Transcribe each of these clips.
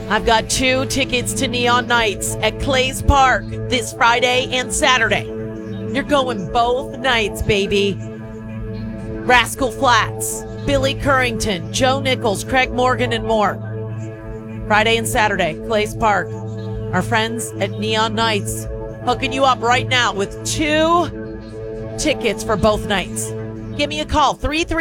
I've got 2 tickets to Neon Nights at Clay's Park this Friday and Saturday. You're going both nights, baby. Rascal Flatts, Billy Currington, Joe Nichols, Craig Morgan, and more. Friday and Saturday, Clay's Park. Our friends at Neon Nights hooking you up right now with 2 tickets for both nights. Give me a call,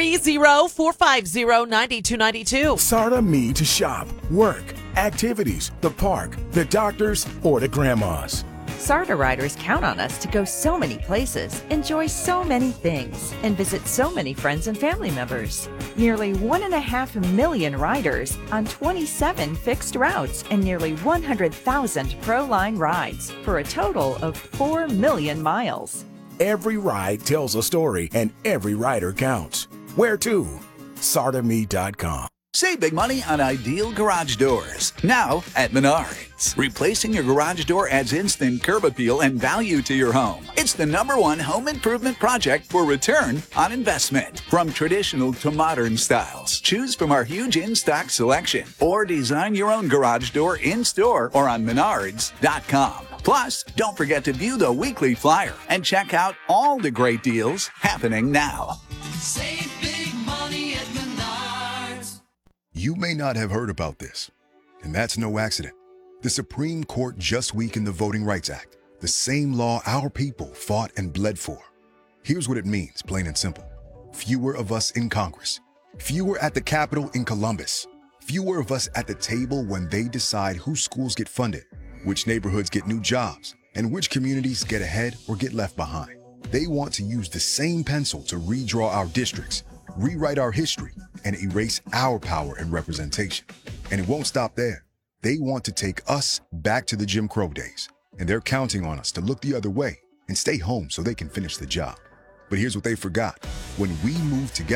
330-450-9292. SARTA Me to shop, work, activities, the park, the doctors, or the grandmas. SARTA riders count on us to go so many places, enjoy so many things, and visit so many friends and family members. Nearly 1.5 million riders on 27 fixed routes and nearly 100,000 ProLine rides for a total of 4 million miles. Every ride tells a story, and every rider counts. Where to? SARTAMe.com. Save big money on ideal garage doors. Now at Menards. Replacing your garage door adds instant curb appeal and value to your home. It's the #1 home improvement project for return on investment. From traditional to modern styles, choose from our huge in-stock selection or design your own garage door in-store or on Menards.com. Plus, don't forget to view the weekly flyer and check out all the great deals happening now. Save big money at Menards. You may not have heard about this, and that's no accident. The Supreme Court just weakened the Voting Rights Act, the same law our people fought and bled for. Here's what it means, plain and simple. Fewer of us in Congress, fewer at the Capitol in Columbus, fewer of us at the table when they decide whose schools get funded, which neighborhoods get new jobs, and which communities get ahead or get left behind. They want to use the same pencil to redraw our districts, rewrite our history, and erase our power and representation. And it won't stop there. They want to take us back to the Jim Crow days, and they're counting on us to look the other way and stay home so they can finish the job. But here's what they forgot. When we move together,